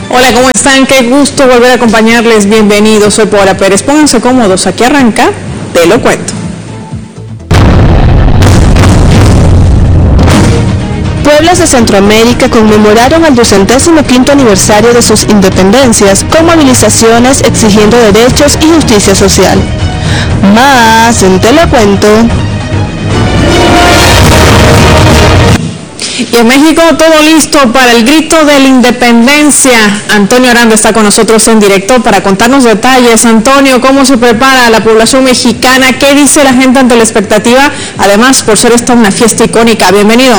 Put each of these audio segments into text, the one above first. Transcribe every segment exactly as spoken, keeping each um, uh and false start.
Hola, ¿cómo están? Qué gusto volver a acompañarles. Bienvenidos, soy Paola Pérez. Pónganse cómodos, aquí arranca Te lo cuento. Pueblos de Centroamérica conmemoraron el doscientésimo quinto aniversario de sus independencias con movilizaciones exigiendo derechos y justicia social. Más en Te lo cuento. Y en México todo listo para el grito de la independencia. Antonio Aranda está con nosotros en directo para contarnos detalles. Antonio, ¿cómo se prepara la población mexicana? ¿Qué dice la gente ante la expectativa? Además, por ser esta una fiesta icónica. Bienvenido.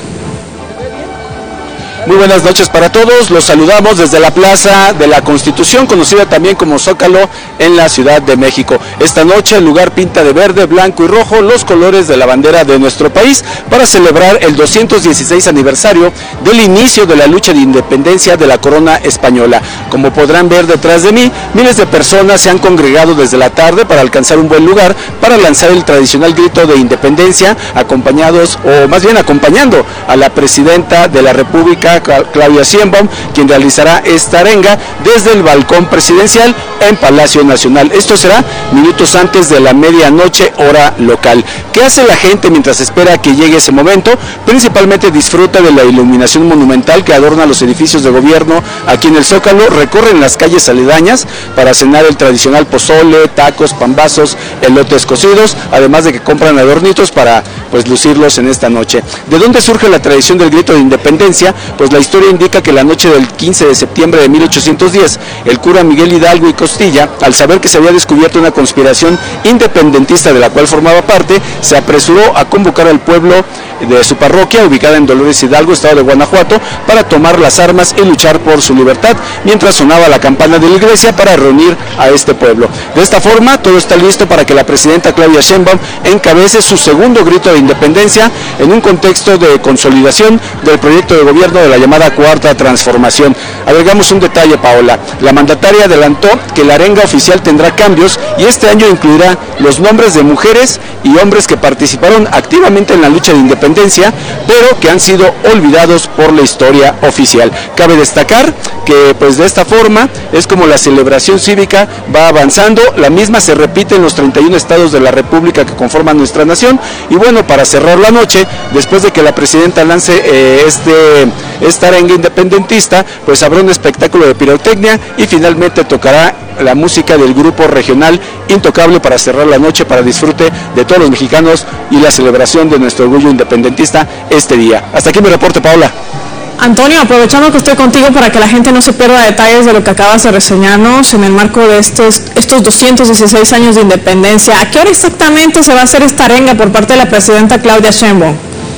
Muy buenas noches para todos, los saludamos desde la Plaza de la Constitución, conocida también como Zócalo, en la Ciudad de México. Esta noche el lugar pinta de verde, blanco y rojo los colores de la bandera de nuestro país para celebrar el doscientos dieciséis aniversario del inicio de la lucha de independencia de la corona española. Como podrán ver detrás de mí, miles de personas se han congregado desde la tarde para alcanzar un buen lugar para lanzar el tradicional grito de independencia, acompañados, o más bien acompañando a la presidenta de la República, Claudia Sheinbaum, quien realizará esta arenga desde el balcón presidencial en Palacio Nacional. Esto será minutos antes de la medianoche hora local. ¿Qué hace la gente mientras espera que llegue ese momento? Principalmente disfruta de la iluminación monumental que adorna los edificios de gobierno aquí en el Zócalo, recorren las calles aledañas para cenar el tradicional pozole, tacos, pambazos, elotes cocidos, además de que compran adornitos para pues lucirlos en esta noche. ¿De dónde surge la tradición del grito de independencia? Pues la historia indica que la noche del quince de septiembre de mil ochocientos diez, el cura Miguel Hidalgo y Costilla, al saber que se había descubierto una conspiración independentista de la cual formaba parte, se apresuró a convocar al pueblo de su parroquia, ubicada en Dolores Hidalgo, estado de Guanajuato, para tomar las armas y luchar por su libertad, mientras sonaba la campana de la iglesia para reunir a este pueblo. De esta forma, todo está listo para que la presidenta Claudia Sheinbaum encabece su segundo grito de independencia en un contexto de consolidación del proyecto de gobierno de la llamada Cuarta Transformación. Agregamos un detalle, Paola. La mandataria adelantó que la arenga oficial tendrá cambios y este año incluirá los nombres de mujeres y hombres que participaron activamente en la lucha de independencia, pero que han sido olvidados por la historia oficial. Cabe destacar que pues de esta forma es como la celebración cívica va avanzando. La misma se repite en los treinta y un estados de la República que conforman nuestra nación. Y bueno, para cerrar la noche, después de que la presidenta lance eh, este esta arenga independentista, pues habrá un espectáculo de pirotecnia y finalmente tocará la música del grupo regional Intocable para cerrar la noche para disfrute de todos los mexicanos y la celebración de nuestro orgullo independentista este día. Hasta aquí mi reporte, Paola. Antonio, aprovechando que estoy contigo para que la gente no se pierda detalles de lo que acabas de reseñarnos en el marco de estos, estos doscientos dieciséis años de independencia, ¿a qué hora exactamente se va a hacer esta arenga por parte de la presidenta Claudia Sheinbaum?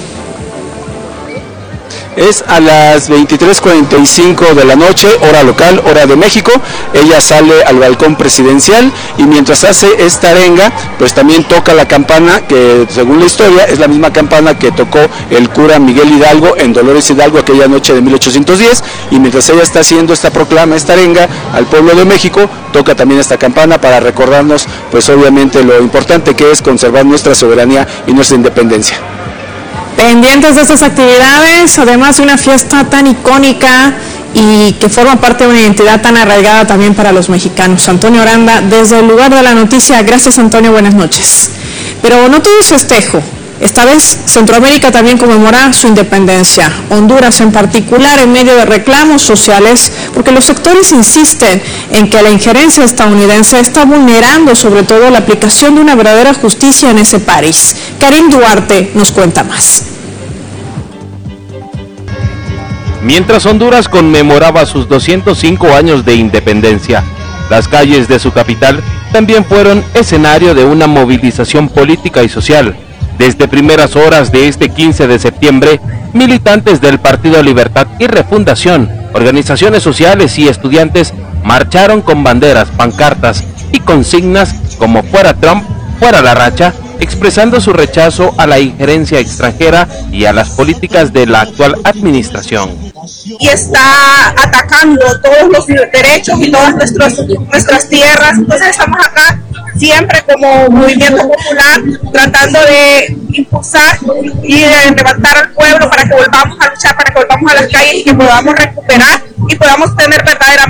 Es a las veintitrés cuarenta y cinco de la noche, hora local, hora de México. Ella sale al balcón presidencial y mientras hace esta arenga, pues también toca la campana, que según la historia es la misma campana que tocó el cura Miguel Hidalgo en Dolores Hidalgo aquella noche de mil ochocientos diez, y mientras ella está haciendo esta proclama, esta arenga al pueblo de México, toca también esta campana para recordarnos, pues obviamente lo importante que es conservar nuestra soberanía y nuestra independencia. Pendientes de estas actividades, además de una fiesta tan icónica y que forma parte de una identidad tan arraigada también para los mexicanos. Antonio Aranda, desde el lugar de la noticia. Gracias, Antonio, buenas noches. Pero no todo es festejo. Esta vez Centroamérica también conmemora su independencia, Honduras en particular, en medio de reclamos sociales, porque los sectores insisten en que la injerencia estadounidense está vulnerando sobre todo la aplicación de una verdadera justicia en ese país. Karim Duarte nos cuenta más. Mientras Honduras conmemoraba sus doscientos cinco años de independencia, las calles de su capital también fueron escenario de una movilización política y social. Desde primeras horas de este quince de septiembre, militantes del Partido Libertad y Refundación, organizaciones sociales y estudiantes marcharon con banderas, pancartas y consignas como "Fuera Trump, fuera la racha", expresando su rechazo a la injerencia extranjera y a las políticas de la actual administración. Y está atacando todos los derechos y todas nuestros, nuestras tierras. Entonces estamos acá siempre como movimiento popular tratando de impulsar y de levantar al pueblo para que volvamos a luchar, para que volvamos a las calles y que podamos recuperar y podamos tener verdadera